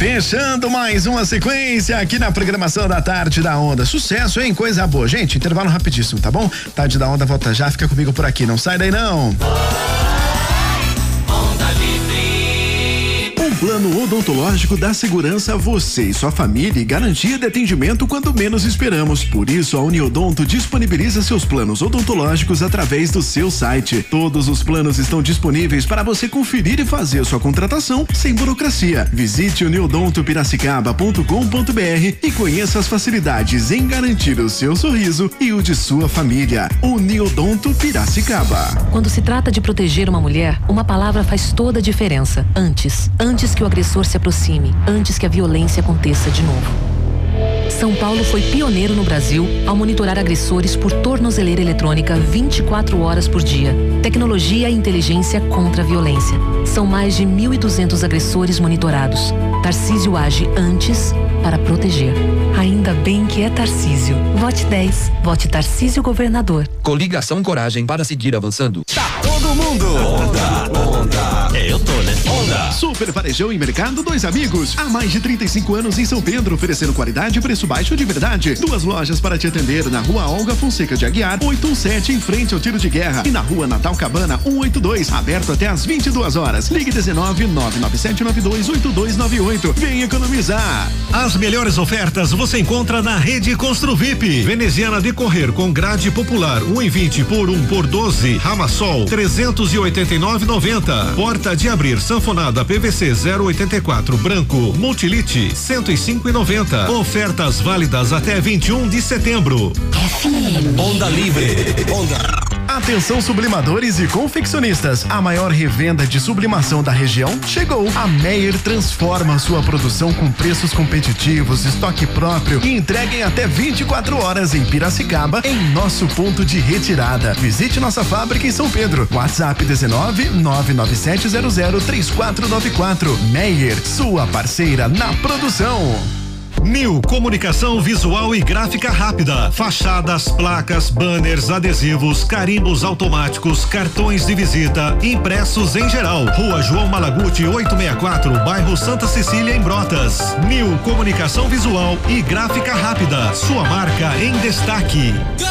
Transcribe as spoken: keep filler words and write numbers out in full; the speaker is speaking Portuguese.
Fechando mais uma sequência aqui na programação da Tarde da Onda. Sucesso, hein? Coisa boa. Gente, intervalo rapidíssimo, tá bom? Tarde da Onda volta já, fica comigo por aqui, não sai daí não. Plano odontológico dá segurança a você e sua família e garantia de atendimento quando menos esperamos. Por isso, a Uniodonto disponibiliza seus planos odontológicos através do seu site. Todos os planos estão disponíveis para você conferir e fazer sua contratação sem burocracia. Visite uniodonto piracicaba ponto com ponto br e conheça as facilidades em garantir o seu sorriso e o de sua família. Uniodonto Piracicaba. Quando se trata de proteger uma mulher, uma palavra faz toda a diferença. Antes. Antes que o agressor se aproxime, antes que a violência aconteça de novo. São Paulo foi pioneiro no Brasil ao monitorar agressores por tornozeleira eletrônica vinte e quatro horas por dia. Tecnologia e inteligência contra a violência. São mais de mil e duzentos agressores monitorados. Tarcísio age antes para proteger. Ainda bem que é Tarcísio. Vote dez. Vote Tarcísio Governador. Coligação Coragem para seguir avançando. Tá todo mundo. Onda, onda. É, eu tô, né? Onda. Super Varejão e Mercado Dois Amigos. Há mais de trinta e cinco anos em São Pedro, oferecendo qualidade e preço baixo de verdade. Duas lojas para te atender na Rua Olga Fonseca de Aguiar, oitocentos e dezessete, em frente ao Tiro de Guerra. E na Rua Natal Cabana, cento e oitenta e dois, aberto até às vinte e duas horas. Ligue dezenove, nove nove sete nove dois, oito dois nove oito. Vem economizar. As melhores ofertas você encontra na Rede Construvip. Veneziana de correr com grade popular um e vinte por um por doze. Ramassol trezentos e oitenta e nove e noventa. Porta de abrir sanfonada P V C zero oitenta e quatro branco Multilite cento e cinco e noventa. Ofertas válidas até vinte e um de setembro. F M. Onda Livre. Onda. Atenção sublimadores e confeccionistas, a maior revenda de sublimação da região chegou. A Meyer transforma sua produção com preços competitivos, estoque próprio e entrega em até vinte e quatro horas em Piracicaba, em nosso ponto de retirada. Visite nossa fábrica em São Pedro. WhatsApp dezenove, nove nove sete zero zero três quatro nove quatro. Meyer, sua parceira na produção. Nil Comunicação Visual e Gráfica Rápida. Fachadas, placas, banners, adesivos, carimbos automáticos, cartões de visita, impressos em geral. Rua João Malaguti oitocentos e sessenta e quatro, bairro Santa Cecília, em Brotas. Nil Comunicação Visual e Gráfica Rápida. Sua marca em destaque.